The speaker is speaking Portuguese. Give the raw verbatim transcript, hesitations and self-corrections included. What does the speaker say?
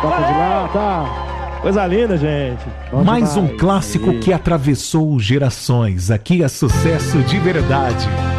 Toca de lá, tá. Coisa linda, gente. Bom Mais demais. um clássico E... que atravessou gerações. Aqui é sucesso de verdade.